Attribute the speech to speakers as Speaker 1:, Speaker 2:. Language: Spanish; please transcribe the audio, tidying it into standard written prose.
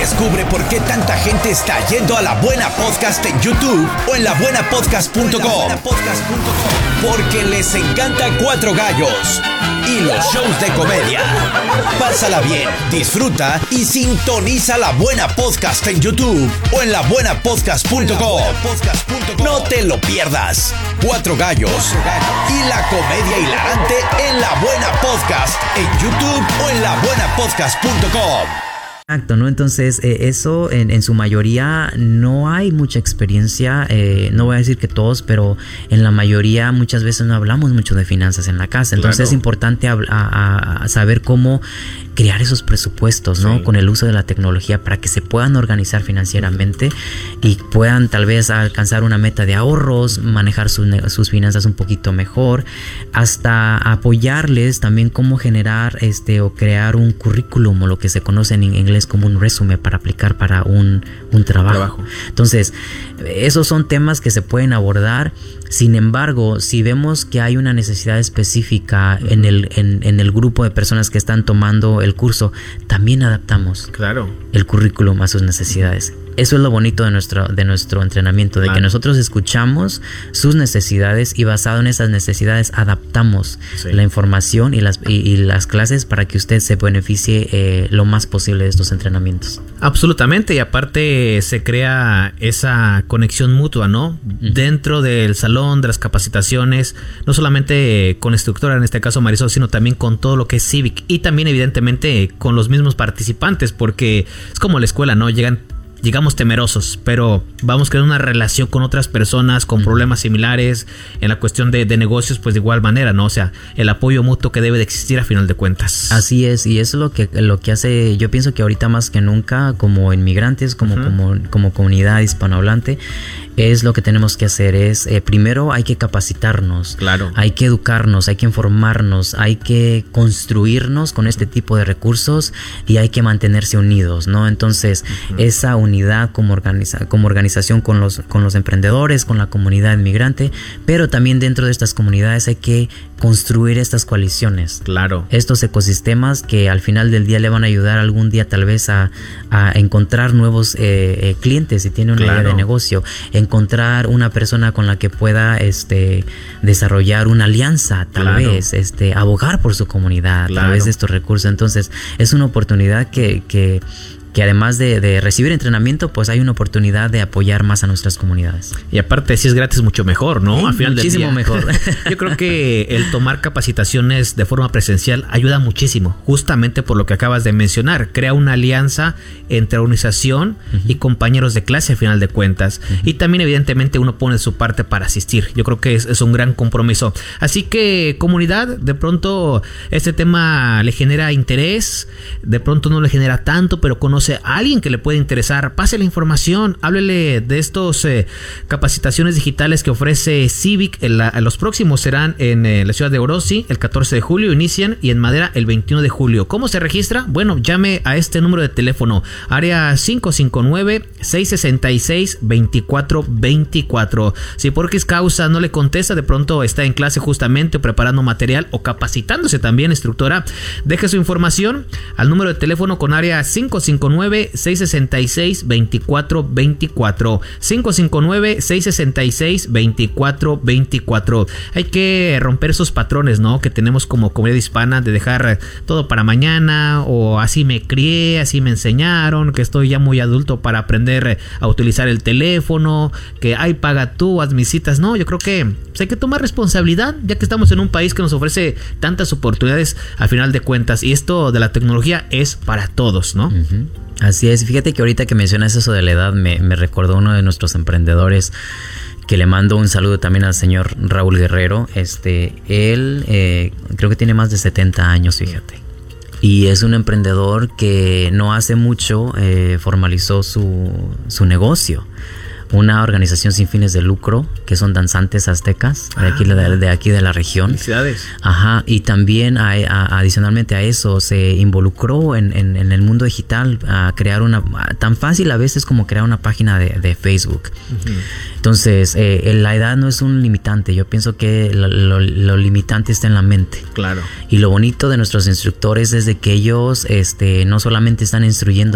Speaker 1: Descubre por qué tanta gente está yendo a La Buena Podcast en YouTube o en labuenapodcast.com. Porque les encanta Cuatro Gallos y los shows de comedia. Pásala bien, disfruta y sintoniza La Buena Podcast en YouTube o en labuenapodcast.com. No te lo pierdas. Cuatro Gallos y la comedia hilarante en La Buena Podcast en YouTube o en labuenapodcast.com.
Speaker 2: Exacto, ¿no? Entonces, eso en su mayoría no hay mucha experiencia, no voy a decir que todos, pero en la mayoría muchas veces no hablamos mucho de finanzas en la casa. Entonces claro, es importante saber cómo crear esos presupuestos, ¿no? Sí. Con el uso de la tecnología para que se puedan organizar financieramente y puedan tal vez alcanzar una meta de ahorros, manejar sus finanzas un poquito mejor, hasta apoyarles también cómo generar o crear un currículum, o lo que se conoce en inglés como un resumen para aplicar para un trabajo. Entonces, esos son temas que se pueden abordar. Sin embargo, si vemos que hay una necesidad específica en el grupo de personas que están tomando el curso, también adaptamos el currículum a sus necesidades. Eso es lo bonito de nuestro entrenamiento, de que nosotros escuchamos sus necesidades y basado en esas necesidades adaptamos la información y las clases para que usted se beneficie lo más posible de estos entrenamientos.
Speaker 3: Absolutamente, y aparte se crea esa conexión mutua, ¿no? Dentro del salón, de las capacitaciones, no solamente con la instructora, en este caso Marisol, sino también con todo lo que es Civic y también evidentemente con los mismos participantes, porque es como la escuela, ¿no? Llegamos temerosos, pero vamos creando una relación con otras personas con problemas similares en la cuestión de negocios, pues de igual manera, ¿no? O sea, el apoyo mutuo que debe de existir a final de cuentas.
Speaker 2: Así es, y eso es lo que hace, yo pienso que ahorita más que nunca, como inmigrantes, como comunidad hispanohablante, es lo que tenemos que hacer, es primero hay que capacitarnos, hay que educarnos, hay que informarnos, hay que construirnos con este tipo de recursos y hay que mantenerse unidos, ¿no? Entonces, esa unidad como organización con los emprendedores, con la comunidad inmigrante, pero también dentro de estas comunidades hay que construir estas coaliciones, estos ecosistemas que al final del día le van a ayudar algún día tal vez a encontrar nuevos clientes si tiene una idea de negocio, encontrar una persona con la que pueda desarrollar una alianza, tal vez abogar por su comunidad a través de estos recursos. Entonces es una oportunidad que además de recibir entrenamiento, pues hay una oportunidad de apoyar más a nuestras comunidades.
Speaker 3: Y aparte, si es gratis, mucho mejor, ¿no? Al final
Speaker 2: muchísimo
Speaker 3: del día.
Speaker 2: Mejor.
Speaker 3: Yo creo que el tomar capacitaciones de forma presencial ayuda muchísimo, justamente por lo que acabas de mencionar. Crea una alianza entre organización y compañeros de clase, al final de cuentas. Y también, evidentemente, uno pone su parte para asistir. Yo creo que es un gran compromiso. Así que, comunidad, de pronto este tema le genera interés, de pronto no le genera tanto, pero conoce a alguien que le puede interesar, pase la información, háblele de estos capacitaciones digitales que ofrece Civic. Los próximos serán en la ciudad de Orosi el 14 de julio, inician, y en Madera el 21 de julio. ¿Cómo se registra? Bueno, llame a este número de teléfono, área 559-666-2424. Si por X causa no le contesta, de pronto está en clase justamente o preparando material o capacitándose también, instructora, deje su información al número de teléfono con área 559-666-2424. 559-666-2424. Hay que romper esos patrones, ¿no? Que tenemos como comunidad hispana de dejar todo para mañana, o así me crié, así me enseñaron, que estoy ya muy adulto para aprender a utilizar el teléfono, que ay, paga tú, haz mis citas. No, yo creo que pues, hay que tomar responsabilidad, ya que estamos en un país que nos ofrece tantas oportunidades al final de cuentas, y esto de la tecnología es para todos, ¿no?
Speaker 2: Así es. Fíjate que ahorita que mencionas eso de la edad, me recordó uno de nuestros emprendedores, que le mando un saludo también al señor Raúl Guerrero. Él creo que tiene más de 70 años, fíjate. Y es un emprendedor que no hace mucho formalizó su negocio. Una organización sin fines de lucro, que son danzantes aztecas de aquí de la región.
Speaker 3: Felicidades.
Speaker 2: Ajá, y también adicionalmente a eso se involucró en el mundo digital a crear tan fácil a veces como crear una página de Facebook. Entonces, la edad no es un limitante. Yo pienso que lo limitante está en la mente.
Speaker 3: Claro.
Speaker 2: Y lo bonito de nuestros instructores es de que ellos no solamente están instruyendo